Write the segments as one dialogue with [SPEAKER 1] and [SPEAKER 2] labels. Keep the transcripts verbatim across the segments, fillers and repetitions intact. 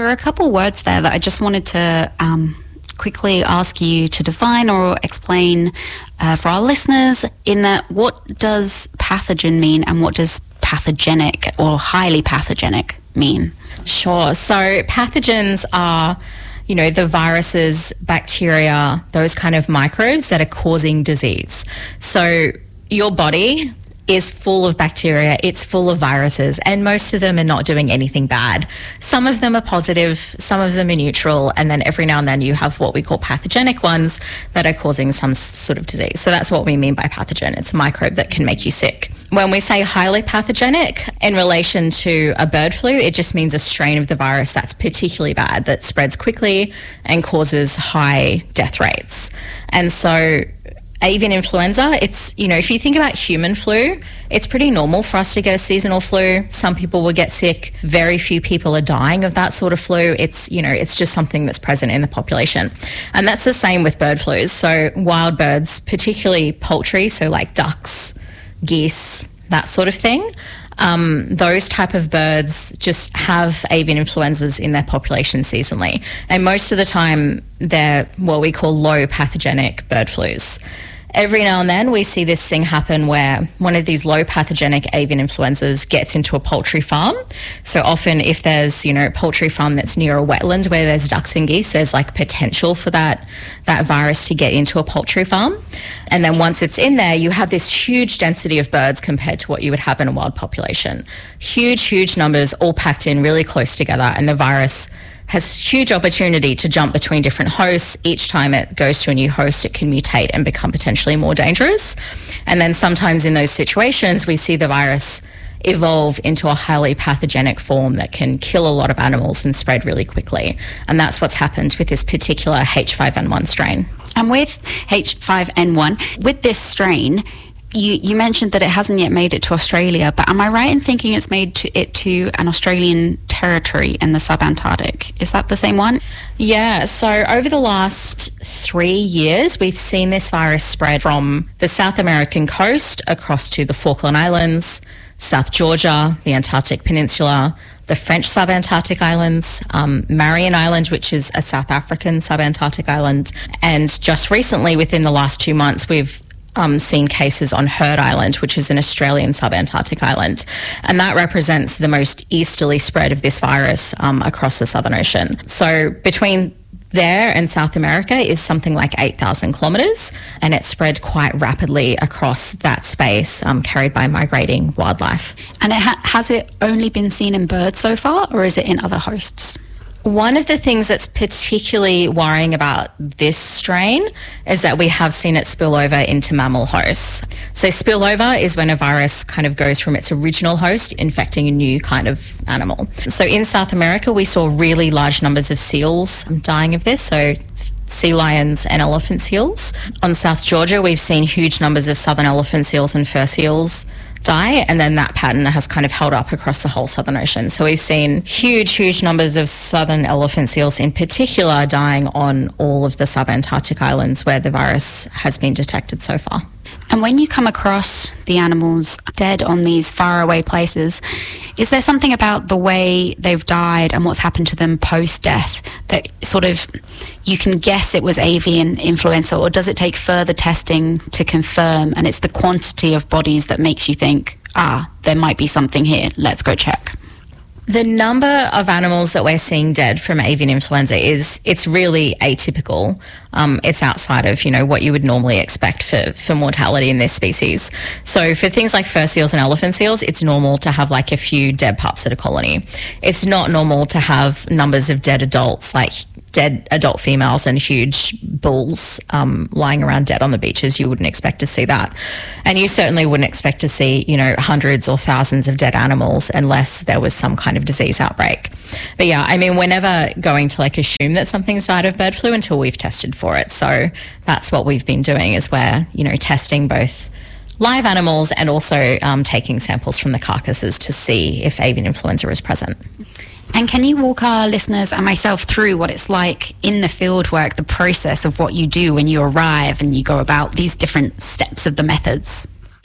[SPEAKER 1] were a couple words there that I just wanted to um, quickly ask you to define or explain uh, for our listeners, in that what does pathogen mean and what does pathogenic or highly pathogenic mean?
[SPEAKER 2] Sure. So pathogens are, you know, the viruses, bacteria, those kind of microbes that are causing disease. So your body is full of bacteria, it's full of viruses, and most of them are not doing anything bad. Some of them are positive, some of them are neutral, and then every now and then you have what we call pathogenic ones that are causing some sort of disease. So that's what we mean by pathogen. It's a microbe that can make you sick. When we say highly pathogenic in relation to a bird flu, it just means a strain of the virus that's particularly bad, that spreads quickly and causes high death rates. And so avian influenza, it's, you know, if you think about human flu, it's pretty normal for us to get a seasonal flu. Some people will get sick. Very few people are dying of that sort of flu. It's, you know, it's just something that's present in the population. And that's the same with bird flus. So wild birds, particularly poultry, so like ducks, geese, that sort of thing. Um, those type of birds just have avian influenzas in their population seasonally. And most of the time, they're what we call low pathogenic bird flus. Every now and then we see this thing happen where one of these low pathogenic avian influenzas gets into a poultry farm. So often if there's, you know, a poultry farm that's near a wetland where there's ducks and geese, there's like potential for that, that virus to get into a poultry farm. And then once it's in there, you have this huge density of birds compared to what you would have in a wild population. Huge, huge numbers all packed in really close together, and the virus has huge opportunity to jump between different hosts. Each time it goes to a new host, it can mutate and become potentially more dangerous. And then sometimes in those situations, we see the virus evolve into a highly pathogenic form that can kill a lot of animals and spread really quickly. And that's what's happened with this particular H five N one strain.
[SPEAKER 1] And with H five N one, with this strain, You, you mentioned that it hasn't yet made it to Australia, but am I right in thinking it's made to, it to an Australian territory in the subantarctic? Is that the same one?
[SPEAKER 2] Yeah, so over the last three years, we've seen this virus spread from the South American coast across to the Falkland Islands, South Georgia, the Antarctic Peninsula, the French subantarctic islands, um, Marion Island, which is a South African subantarctic island. And just recently, within the last two months, we've Um, seen cases on Heard Island, which is an Australian subantarctic island. And that represents the most easterly spread of this virus um, across the Southern Ocean. So between there and South America is something like eight thousand kilometres, and it spread quite rapidly across that space, um, carried by migrating wildlife.
[SPEAKER 1] And it ha- has it only been seen in birds so far, or is it in other hosts?
[SPEAKER 2] One of the things that's particularly worrying about this strain is that we have seen it spill over into mammal hosts. So spillover is when a virus kind of goes from its original host, infecting a new kind of animal. So in South America, we saw really large numbers of seals dying of this, so sea lions and elephant seals. On South Georgia, we've seen huge numbers of southern elephant seals and fur seals die, and then that pattern has kind of held up across the whole Southern Ocean. So we've seen huge, huge numbers of southern elephant seals in particular dying on all of the subantarctic islands where the virus has been detected so far.
[SPEAKER 1] And when you come across the animals dead on these faraway places, is there something about the way they've died and what's happened to them post-death that sort of you can guess it was avian influenza, or does it take further testing to confirm, and it's the quantity of bodies that makes you think, ah, there might be something here, let's go check?
[SPEAKER 2] The number of animals that we're seeing dead from avian influenza is, it's really atypical. Um, it's outside of, you know, what you would normally expect for, for mortality in this species. So for things like fur seals and elephant seals, it's normal to have like a few dead pups at a colony. It's not normal to have numbers of dead adults, like dead adult females and huge bulls um, lying around dead on the beaches. You wouldn't expect to see that. And you certainly wouldn't expect to see, you know, hundreds or thousands of dead animals unless there was some kind of disease outbreak. But yeah, I mean, we're never going to like assume that something's died of bird flu until we've tested for it. So that's what we've been doing, is we're, you know, testing both live animals and also um, taking samples from the carcasses to see if avian influenza is present.
[SPEAKER 1] And can you walk our listeners and myself through what it's like in the field work, the process of what you do when you arrive and you go about these different steps of the methods?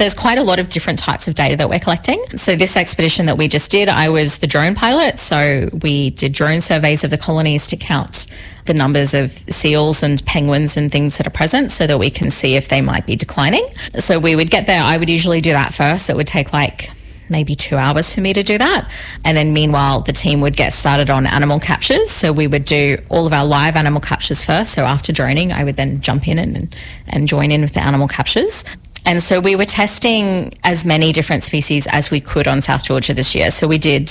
[SPEAKER 2] there's quite a lot of different types of data that we're collecting. So this expedition that we just did, I was the drone pilot. So we did drone surveys of the colonies to count the numbers of seals and penguins and things that are present so that we can see if they might be declining. So we would get there. I would usually do that first. That would take like maybe two hours for me to do that. And then meanwhile, the team would get started on animal captures. So we would do all of our live animal captures first. So after droning, I would then jump in and, and join in with the animal captures. And so we were testing as many different species as we could on South Georgia this year. So we did,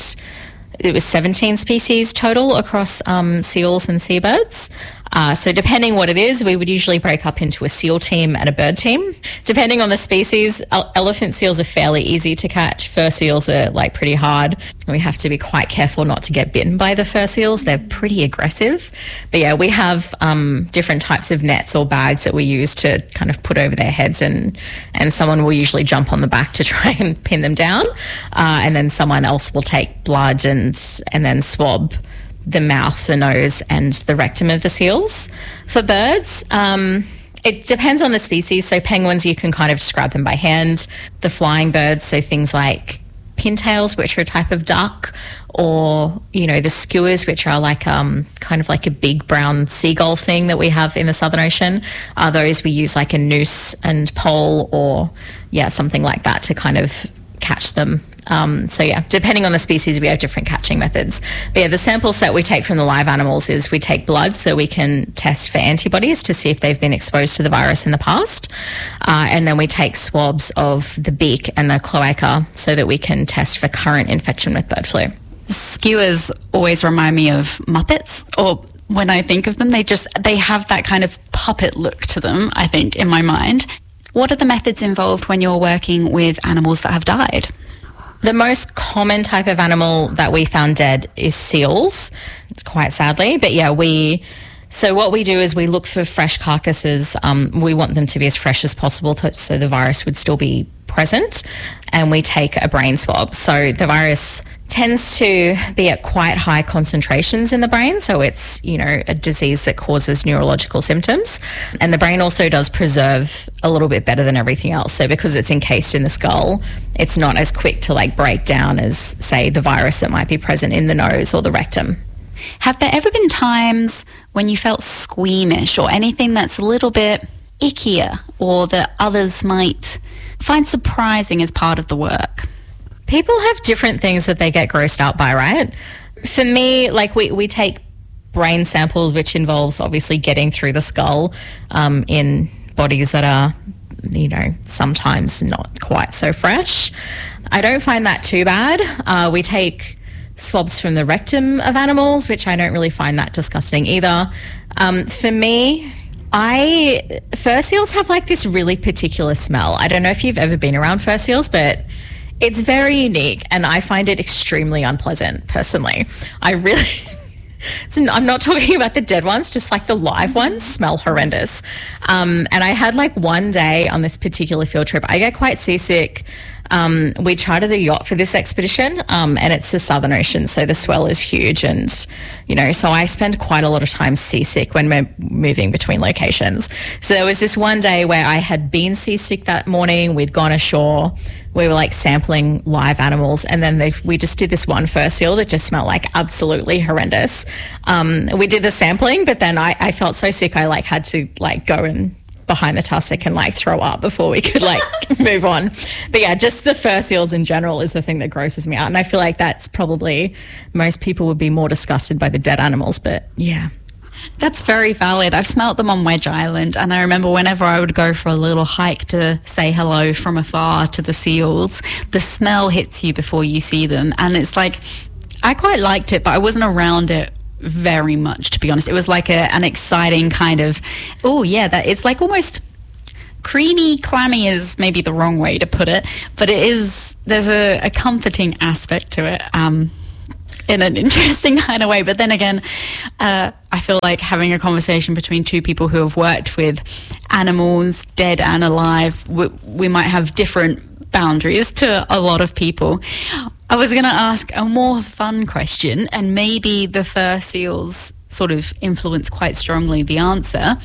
[SPEAKER 2] it was seventeen species total across um, seals and seabirds. Uh, so depending what it is, we would usually break up into a seal team and a bird team. Depending on the species, elephant seals are fairly easy to catch. Fur seals are like pretty hard. We have to be quite careful not to get bitten by the fur seals. They're pretty aggressive. But yeah, we have um, different types of nets or bags that we use to kind of put over their heads, and, and someone will usually jump on the back to try and pin them down. Uh, and then someone else will take blood and, and then swab the mouth, the nose and the rectum of the seals. For birds, um, it depends on the species. So penguins, you can kind of describe them by hand. The flying birds, so things like pintails, which are a type of duck, or, you know, the skuas, which are like um, kind of like a big brown seagull thing that we have in the Southern Ocean. Are those we use like a noose and pole or, yeah, something like that to kind of catch them. Um, so yeah, depending on the species, we have different catching methods. But yeah, the sample set we take from the live animals is we take blood so we can test for antibodies to see if they've been exposed to the virus in the past. Uh, and then we take swabs of the beak and the cloaca so that we can test for current infection with bird flu.
[SPEAKER 1] Skuas always remind me of Muppets, or when I think of them, they just, they have that kind of puppet look to them, I think, in my mind. What are the methods involved when you're working with animals that have died?
[SPEAKER 2] The most common type of animal that we found dead is seals, quite sadly. But yeah, we... So what we do is we look for fresh carcasses. Um, we want them to be as fresh as possible to, so the virus would still be present. And we take a brain swab. So the virus tends to be at quite high concentrations in the brain. So it's, you know, a disease that causes neurological symptoms. And the brain also does preserve a little bit better than everything else. So because it's encased in the skull, it's not as quick to like break down as, say, the virus that might be present in the nose or the rectum.
[SPEAKER 1] Have there ever been times when you felt squeamish or anything that's a little bit ickier or that others might find surprising as part of the work?
[SPEAKER 2] People have different things that they get grossed out by, right? For me, like we, we take brain samples, which involves obviously getting through the skull um, in bodies that are, you know, sometimes not quite so fresh. I don't find that too bad. Uh, we take swabs from the rectum of animals, which I don't really find that disgusting either. Um, for me, I fur seals have like this really particular smell. I don't know if you've ever been around fur seals, but it's very unique and I find it extremely unpleasant personally. I really... So I'm not talking about the dead ones, just like the live ones smell horrendous. Um, and I had like one day on this particular field trip, I get quite seasick. Um, we chartered a yacht for this expedition um, and it's the Southern Ocean, so the swell is huge. And, you know, so I spend quite a lot of time seasick when we're moving between locations. So there was this one day where I had been seasick that morning. We'd gone ashore. We were like sampling live animals, and then they, we just did this one fur seal that just smelled like absolutely horrendous. Um, we did the sampling, but then I, I felt so sick I like had to like go and behind the tussock and like throw up before we could like move on. But yeah, just the fur seals in general is the thing that grosses me out, and I feel like that's probably, most people would be more disgusted by the dead animals, but yeah.
[SPEAKER 1] That's very valid. I've smelt them on Wedge Island, and I remember whenever I would go for a little hike to say hello from afar to the seals, the smell hits you before you see them, and it's like, I quite liked it, but I wasn't around it very much, to be honest. It was like a, an exciting kind of, oh yeah, that it's like almost creamy, clammy is maybe the wrong way to put it, but it is, there's a, a comforting aspect to it. Um, in an interesting kind of way. But then again, uh, I feel like having a conversation between two people who have worked with animals, dead and alive, we, we might have different boundaries to a lot of people. I was going to ask a more fun question, and maybe the fur seals sort of influence quite strongly the answer.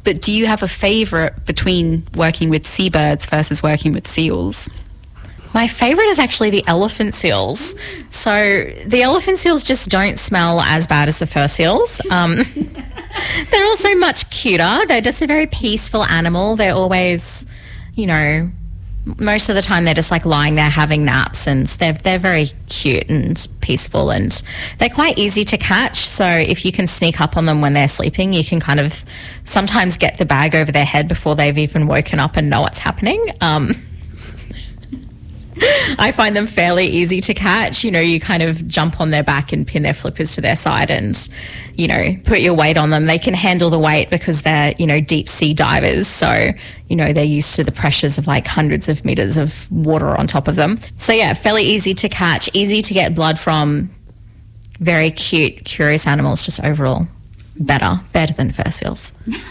[SPEAKER 1] but do you have a favourite between working with seabirds versus working with seals?
[SPEAKER 2] My favourite is actually the elephant seals. So the elephant seals just don't smell as bad as the fur seals. Um, they're also much cuter. They're just a very peaceful animal. They're always, you know, most of the time they're just like lying there having naps, and they're, they're very cute and peaceful, and they're quite easy to catch. So if you can sneak up on them when they're sleeping, you can kind of sometimes get the bag over their head before they've even woken up and know what's happening. Um, I find them fairly easy to catch. You know, you kind of jump on their back and pin their flippers to their side and, you know, put your weight on them. They can handle the weight because they're, you know, deep sea divers. So, you know, they're used to the pressures of like hundreds of meters of water on top of them. So yeah, fairly easy to catch, easy to get blood from, very cute, curious animals, just overall better, better than fur seals.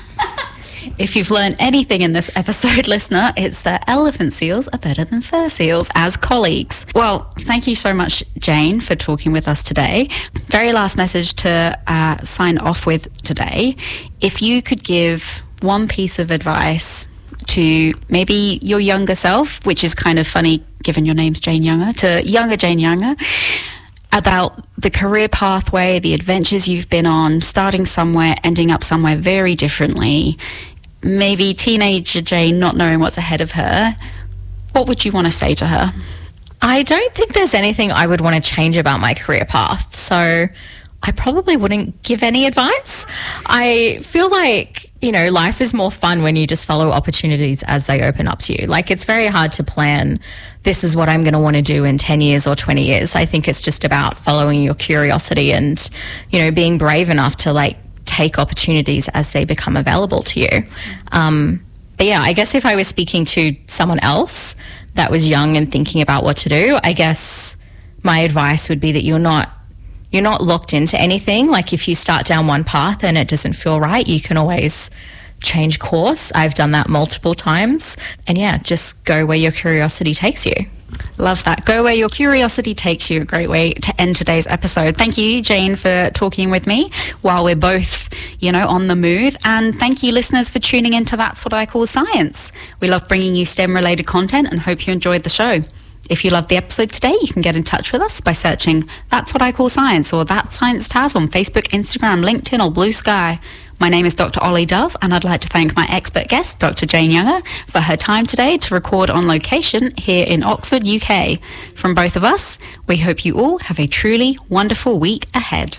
[SPEAKER 1] If you've learned anything in this episode, listener, it's that elephant seals are better than fur seals as colleagues. Well, thank you so much, Jane, for talking with us today. Very last message to uh, sign off with today. If you could give one piece of advice to maybe your younger self, which is kind of funny given your name's Jane Younger, to younger Jane Younger, about the career pathway, the adventures you've been on, starting somewhere, ending up somewhere very differently, maybe teenager Jane not knowing what's ahead of her, what would you want to say to her?
[SPEAKER 2] I don't think there's anything I would want to change about my career path, so I probably wouldn't give any advice. I feel like, you know, life is more fun when you just follow opportunities as they open up to you. Like, it's very hard to plan, this is what I'm going to want to do in ten years or twenty years. I think it's just about following your curiosity and, you know, being brave enough to, like, take opportunities as they become available to you. Um, but yeah, I guess if I was speaking to someone else that was young and thinking about what to do, I guess my advice would be that you're not you're not locked into anything. Like, if you start down one path and it doesn't feel right, you can always change course. I've done that multiple times. And yeah, just go where your curiosity takes you.
[SPEAKER 1] Love that. Go where your curiosity takes you. A great way to end today's episode. Thank you, Jane, for talking with me while we're both, you know, on the move. And thank you, listeners, for tuning into That's What I Call Science. We love bringing you STEM-related content and hope you enjoyed the show. If you loved the episode today, you can get in touch with us by searching That's What I Call Science or That's Science Taz on Facebook, Instagram, LinkedIn or Blue Sky. My name is Doctor Ollie Dove, and I'd like to thank my expert guest, Doctor Jane Younger, for her time today to record on location here in Oxford, U K. From both of us, we hope you all have a truly wonderful week ahead.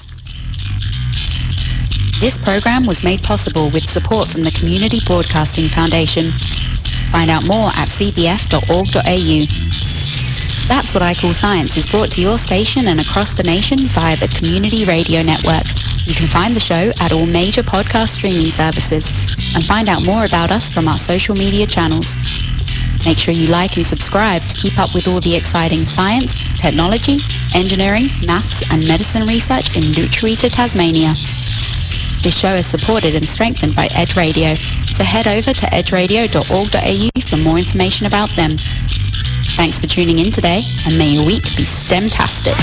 [SPEAKER 1] This program was made possible with support from the Community Broadcasting Foundation. Find out more at c b f dot org dot a u. That's What I Call Science is brought to your station and across the nation via the Community Radio Network. You can find the show at all major podcast streaming services and find out more about us from our social media channels. Make sure you like and subscribe to keep up with all the exciting science, technology, engineering, maths and medicine research in Lutruwita, Tasmania. This show is supported and strengthened by Edge Radio, so head over to edge radio dot org dot a u for more information about them. Thanks for tuning in today, and may your week be STEM-tastic.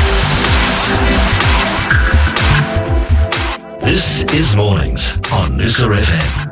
[SPEAKER 3] This is Mornings on Noosa F M.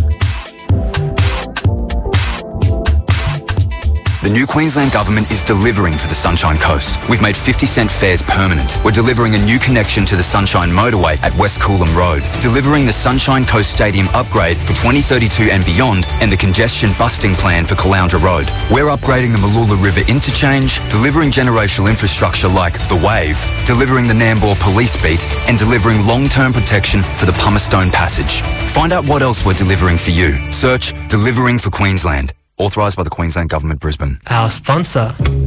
[SPEAKER 4] The new Queensland Government is delivering for the Sunshine Coast. We've made fifty cent fares permanent. We're delivering a new connection to the Sunshine Motorway at West Coolum Road, delivering the Sunshine Coast Stadium upgrade for twenty thirty-two and beyond, and the congestion busting plan for Caloundra Road. We're upgrading the Mooloola River interchange, delivering generational infrastructure like the Wave, delivering the Nambour Police Beat, and delivering long-term protection for the Pumicestone Passage. Find out what else we're delivering for you. Search Delivering for Queensland. Authorised by the Queensland Government, Brisbane.
[SPEAKER 5] Our sponsor